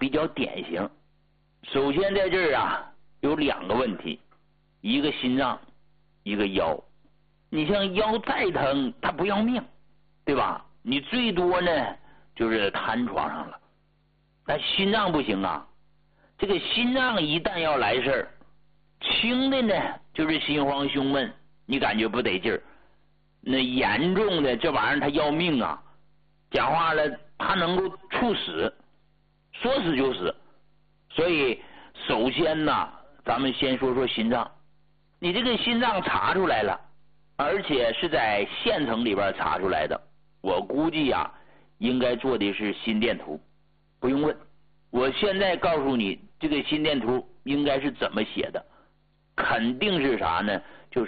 比较典型。首先在这儿啊有2个问题，一个心脏，一个腰。你像腰再疼它不要命，对吧？你最多呢就是瘫床上了。但心脏不行啊，这个心脏一旦要来事儿，轻的呢就是心慌胸闷，你感觉不得劲儿，那严重的这玩意儿它要命啊，讲话了它能够猝死，说死就死。所以首先呢咱们先说说心脏。你这个心脏查出来了，而且是在县城里边查出来的，我估计啊应该做的是心电图。不用问，我现在告诉你这个心电图应该是怎么写的，肯定是啥呢？就是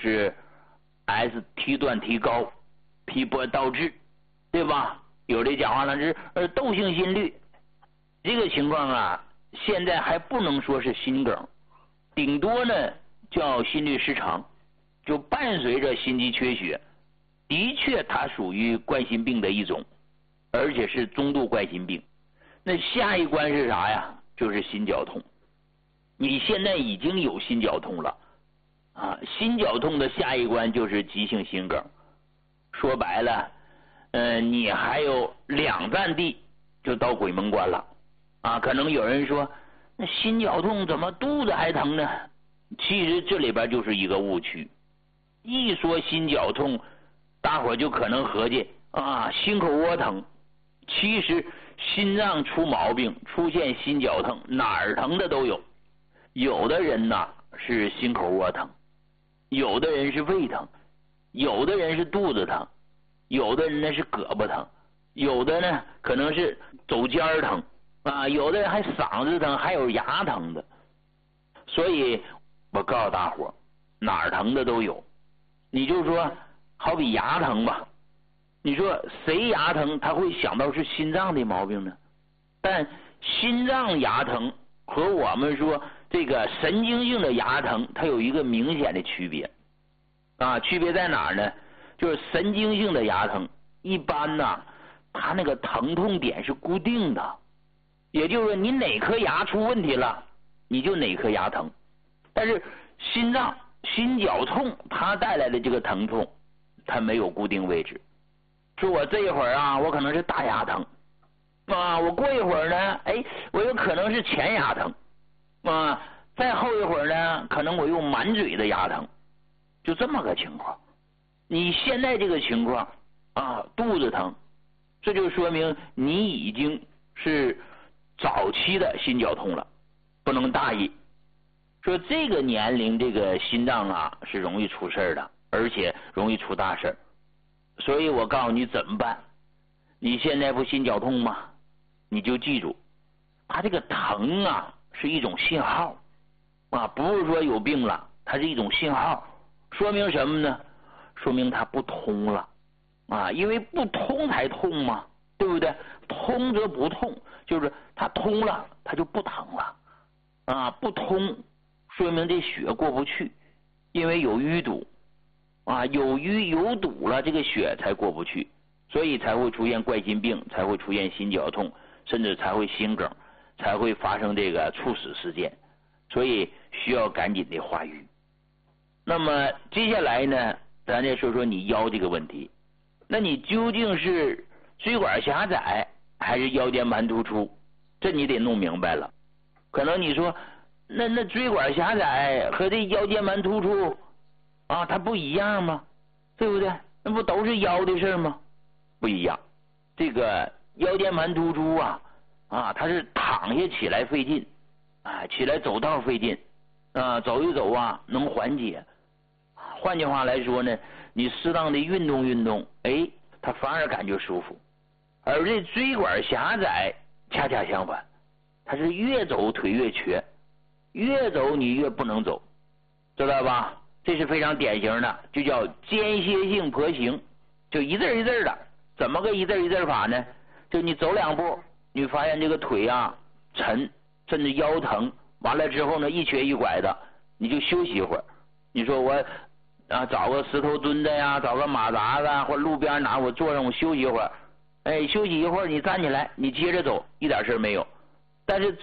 ST 段提高，P 波倒置，对吧？有的讲话呢是窦性心律。这个情况啊现在还不能说是心梗，顶多呢叫心律失常，就伴随着心肌缺血。的确它属于冠心病的一种，而且是中度冠心病。那下一关是啥呀？就是心绞痛。你现在已经有心绞痛了啊，心绞痛的下一关就是急性心梗。说白了你还有2站地就到鬼门关了啊。可能有人说那心绞痛怎么肚子还疼呢？其实这里边就是一个误区。一说心绞痛大伙就可能合计啊心口窝疼，其实心脏出毛病出现心绞痛哪儿疼的都有。有的人呢是心口窝疼，有的人是胃疼，有的人是肚子疼，有的人呢是胳膊疼，有的呢可能是肘尖疼啊，有的人还嗓子疼，还有牙疼的。所以我告诉大伙哪儿疼的都有。你就说好比牙疼吧，你说谁牙疼他会想到是心脏的毛病呢？但心脏牙疼和我们说这个神经性的牙疼它有一个明显的区别啊。区别在哪儿呢？就是神经性的牙疼一般呢它那个疼痛点是固定的，也就是说你哪颗牙出问题了你就哪颗牙疼。但是心脏心绞痛它带来的这个疼痛它没有固定位置。说我这一会儿啊我可能是大牙疼啊，我过一会儿呢我有可能是前牙疼啊，再后一会儿呢可能我有满嘴的牙疼，就这么个情况。你现在这个情况啊肚子疼，这就说明你已经是早期的心绞痛了，不能大意。说这个年龄这个心脏啊是容易出事的，而且容易出大事。所以我告诉你怎么办。你现在不心绞痛吗？你就记住它这个疼啊是一种信号啊，不是说有病了，它是一种信号。说明什么呢？说明它不通了啊，因为不通才痛嘛，对不对？通则不痛，就是它通了它就不疼了啊。不通说明这血过不去，因为有淤堵啊，有堵了这个血才过不去，所以才会出现冠心病，才会出现心绞痛，甚至才会心梗，才会发生这个猝死事件。所以需要赶紧的化瘀。那么接下来呢咱再说说你腰这个问题。那你究竟是椎管狭窄还是腰间盘突出，这你得弄明白了。可能你说那椎管狭窄和这腰间盘突出啊它不一样吗？对不对？那不都是腰的事吗？不一样。这个腰间盘突出啊它是躺下起来费劲啊，起来走道费劲啊，走一走啊能缓解。换句话来说呢，你适当的运动运动它反而感觉舒服。而这椎管狭窄恰恰相反，它是越走腿越瘸，越走你越不能走，知道吧？这是非常典型的，就叫间歇性跛行，就一字一字的。怎么个一字一字法呢？就你走2步你发现这个腿啊沉，甚至腰疼，完了之后呢一瘸一拐的，你就休息一会儿。你说我找个石头墩子呀，找个马扎子或路边哪我坐上我休息一会儿，休息一会儿你站起来你接着走，一点事没有。但是